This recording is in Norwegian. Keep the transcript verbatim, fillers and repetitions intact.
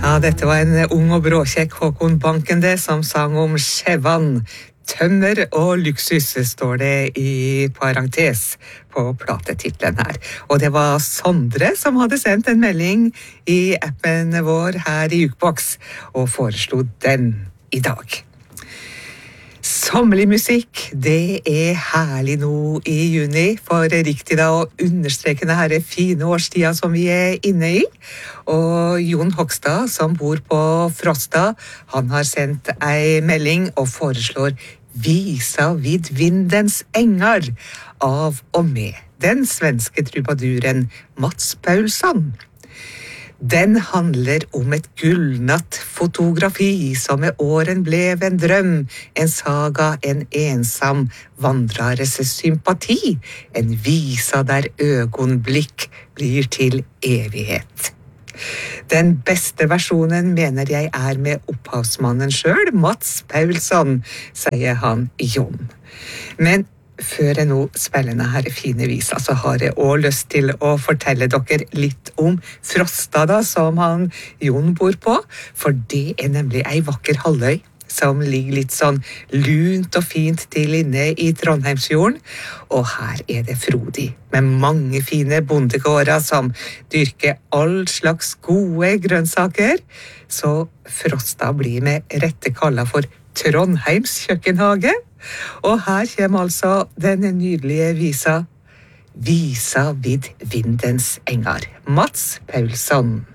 Ja, dette var en ung og bråkjekk Håkon Bankende som sang om Skjevan. Tømmer og luksus står det i parentes på platetitlen her. Og det var Sondre som hadde sendt en melding i appen vår her i Jukebox og foreslo den i dag. Sommerlig musikk, det er herlig nå i juni, for riktig da å understreke denne fine årstida som vi er inne i. Og Jon Hogstad, som bor på Frosta, han har sendt ei melding og foreslår Visa vid vindens engar av og med den svenske trubaduren Mats Paulsson. Den handler om et gullnatt fotografi som med åren blev en drøm, en saga, en ensam vandrares sympati, en visa der øgonblick blir til evighet. Den beste versjonen mener jeg er med opphavsmannen selv, Mats Paulsson, sier han Jon. Men før jeg nå spiller denne her fine visa, så har jeg også lyst til å fortelle dere litt om Frosta da, som han Jon bor på, for det er nemlig ei vakker halvøy som ligger litt sånn lunt og fint til inne i Trondheimsfjorden, og her er det frodig med mange fine bondegårder som dyrker all slags gode grønnsaker, så Frosta blir med rette kalla for Trondheims kjøkkenhage. Og her kommer altså denne nydelige visa Visa vid vindens engar. Mats Paulsson.